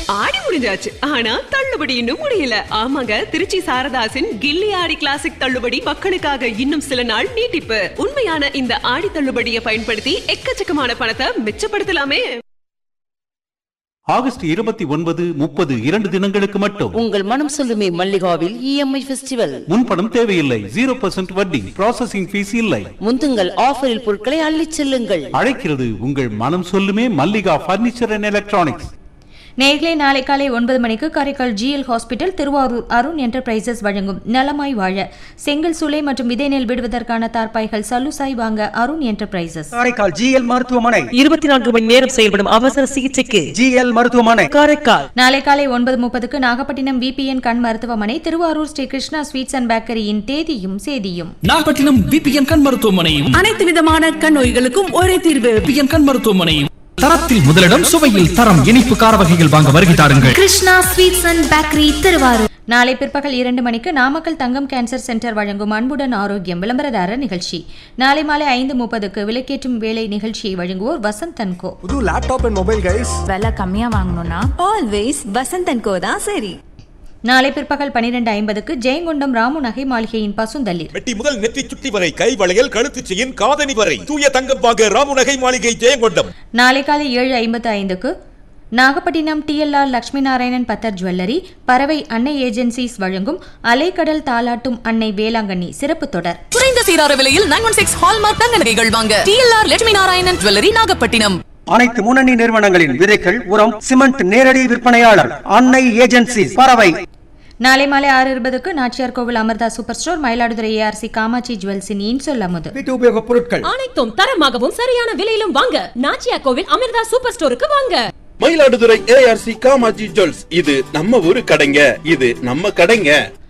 ஆடி முடிஞ்சாச்சு, ஆனா தள்ளுபடி இன்னும் முடியல. ஆமாங்க, திருச்சி சாரதாசின் கில்லி ஆடி கிளாசிக் தள்ளுபடி மக்களுக்காக இன்னும் சில நாள் நீட்டிப்பு. உண்மையான இந்த ஆடி தள்ளுபடியை பயன்படுத்தி எக்கச்சக்கமான பணத்தை மிச்சப்படுத்தலாமே. ஆகஸ்ட் 29, 30 2 தினங்களுக்கு மட்டும் உங்கள் மனம் சொல்லுமே மல்லிகாவில் EMI ஃபெஸ்டிவல். முன்பணம் தேவையில்லை, 0% வட்டி, ப்ராசஸிங் ஃபீஸ் இல்லை. முந்துங்கள், ஆஃபரில் பொருட்களை அள்ளிச் செல்லுங்கள். அழைக்கிறது உங்கள் மனம் சொல்லுமே மல்லிகா பர்னிச்சர் அண்ட் எலக்ட்ரானிக்ஸ். நேர்களை நாளை காலை 9 மணிக்கு Karaikal GL hospital Thiruvarur Arun enterprises வழங்கும் நலமாய் வாழ செங்கல் சூளை மற்றும் விதை நெல் விடுவதற்கான தார்பாய்கள் சலுசாய் வாங்க அருண் என்டர்பிரைசஸ். காரைக்கால் GL மருத்துவமனை 24 மணி நேரம் செயல்படும் அவசர சிகிச்சைக்கு GL மருத்துவமனை காரைக்கால். நாளை காலை 9:30க்கு நாகப்பட்டினம் VPN கண் மருத்துவமனை திருவாரூர் ஸ்ரீ கிருஷ்ணா ஸ்வீட்ஸ் அண்ட் பேக்கரியின் தேதியும் சேதியும். நாகப்பட்டினம் VPN கண் மருத்துவமனையும் அனைத்து விதமான கண் நோய்களுக்கும் ஒரே தீர்வு. VPN கண் மருத்துவமனையும். தரத்தில் முதலிடம், சுவையில் தரம். இனிப்பு கார வகைகள் வாங்க வருகை தாருங்கள். Krishna sweets and bakery Thiruvarur. நாளை பிற்பகல் 2 மணிக்கு நாமக்கல் தங்கம் கேன்சர் சென்டர் வழங்கும் அன்புடன் ஆரோக்கியம் விளம்பரதாரர் நிகழ்ச்சி. நாளை மாலை 5:30க்கு விளக்கேற்றும் வேலை நிகழ்ச்சியை வழங்குவோர் வசந்த் அண்ட் கோ. புது லேப்டாப் அண்ட் மொபைல் கைஸ். விலை கம்மியா வாங்கணும்னா ஆல்வேஸ் வசந்த் அண்ட் கோ தான் சரி. நாளை பிற்பகல் 12:50க்கு ஜெயங்கொண்டம் ராமு நகை மாளிகையின் பசுந்தளிர். வெட்டி முதல் நெற்றி சுட்டி வரை, கை வளையல், கழுத்து செயின், காதணி வரை தூய தங்கம் வாங்க ராமு நகை மாளிகை ஜெயங்கொண்டம். நாளை காலை 7:55க்கு நாகப்பட்டினம் TLR லட்சுமி நாராயணன் பத்தர் ஜுவல்லரி, பறவை அன்னை ஏஜென்சிஸ் வழங்கும் அலைக்கடல் தாலாட்டும் அன்னை வேளாங்கண்ணி சிறப்பு தொடர். குறைந்த சீரார விலையில் 916 ஹால்மார்க் தங்க நகைகள் வாங்க TLR லட்சுமி நாராயணன் ஜுவல்லரி நாகப்பட்டினம். அனைத்து முன்னணி நிறுவனங்களின் விதைகள், உரம், சிமெண்ட் நேரடி விற்பனையாளர் அன்னை ஏஜென்சி பறவை. நாளை மாலை 6:20க்கு நாச்சியார் கோவில் Amrita super store, Mayiladuthurai ARC Kamakshi ஜுவல்ஸின் இன்சொல் அமுது. வீட்டு உபயோக பொருட்கள் அனைத்தும் தரமாகவும் சரியான விலையிலும் வாங்க நாச்சியார் கோவில் அமிர்தா சூப்பர் ஸ்டோருக்கு வாங்க. மயிலாடுதுறை ARC காமாட்சி ஜுவல்ஸ், இது நம்ம ஊரு கடைங்க, இது நம்ம கடைங்க.